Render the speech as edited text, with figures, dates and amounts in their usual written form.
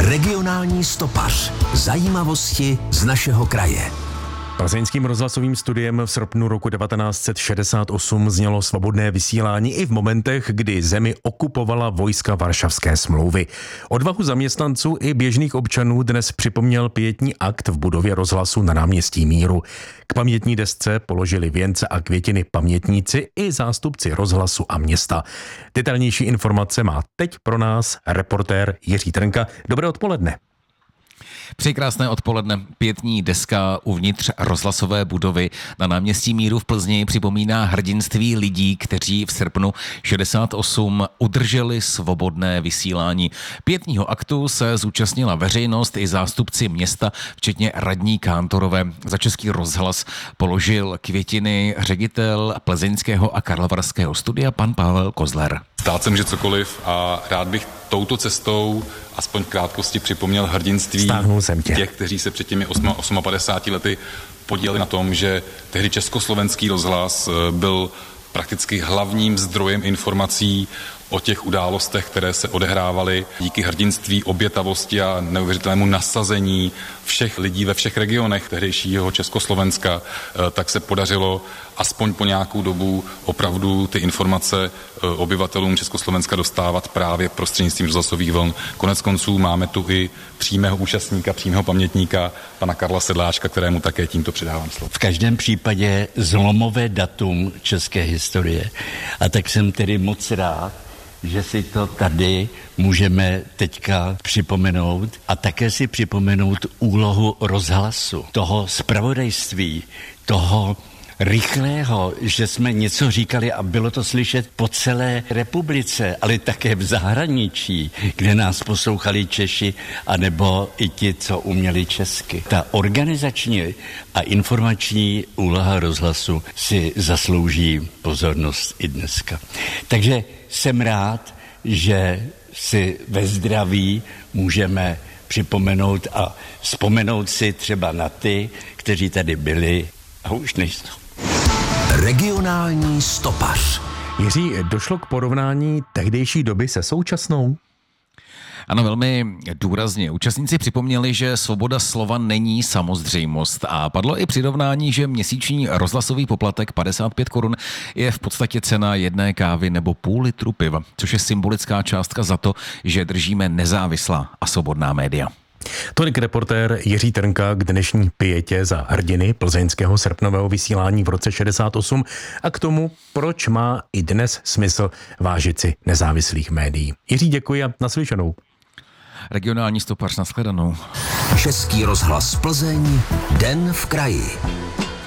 Regionální stopař. Zajímavosti z našeho kraje. Plzeňským rozhlasovým studiem v srpnu roku 1968 znělo svobodné vysílání i v momentech, kdy zemi okupovala vojska Varšavské smlouvy. Odvahu zaměstnanců i běžných občanů dnes připomněl pietní akt v budově rozhlasu na náměstí Míru. K pamětní desce položili věnce a květiny pamětníci i zástupci rozhlasu a města. Detailnější informace má teď pro nás reportér Jiří Trnka. Dobré odpoledne. Přeji krásné odpoledne. Pietní deska uvnitř rozhlasové budovy na náměstí Míru v Plzni připomíná hrdinství lidí, kteří v srpnu 68 udrželi svobodné vysílání. Pietního aktu se zúčastnila veřejnost i zástupci města, včetně radní Kántorové. Za Český rozhlas položil květiny ředitel plzeňského a karlovarského studia pan Pavel Kozler. Stát se může cokoliv a rád bych touto cestou aspoň v krátkosti připomněl hrdinství těch, kteří se před těmi 58 lety podíleli na tom, že tehdy Československý rozhlas byl prakticky hlavním zdrojem informací o těch událostech, které se odehrávaly díky hrdinství, obětavosti a neuvěřitelnému nasazení všech lidí ve všech regionech tehdejšího Československa, tak se podařilo aspoň po nějakou dobu opravdu ty informace obyvatelům Československa dostávat právě prostřednictvím rozhlasových vln. Konec konců máme tu i přímého účastníka, přímého pamětníka, pana Karla Sedláčka, kterému také tímto předávám slovo. V každém případě zlomové datum české historie. A tak jsem tedy moc rád, že si to tady můžeme teďka připomenout a také si připomenout úlohu rozhlasu, toho zpravodajství, toho rychlého, že jsme něco říkali a bylo to slyšet po celé republice, ale také v zahraničí, kde nás poslouchali Češi, anebo i ti, co uměli česky. Ta organizační a informační úloha rozhlasu si zaslouží pozornost i dneska. Takže jsem rád, že si ve zdraví můžeme připomenout a vzpomenout si třeba na ty, kteří tady byli a už nejsou. Regionální stopař. Jiří, došlo k porovnání tehdejší doby se současnou? Ano, velmi důrazně. Účastníci připomněli, že svoboda slova není samozřejmost a padlo i přirovnání, že měsíční rozhlasový poplatek 55 korun je v podstatě cena jedné kávy nebo půl litru piva, což je symbolická částka za to, že držíme nezávislá a svobodná média. Tolik reportér Jiří Trnka k dnešní pietě za hrdiny plzeňského srpnového vysílání v roce 68 a k tomu, proč má i dnes smysl vážit si nezávislých médií. Jiří, děkuji a naslyšenou. Regionální stopař, nashledanou. Český rozhlas Plzeň, Den v kraji.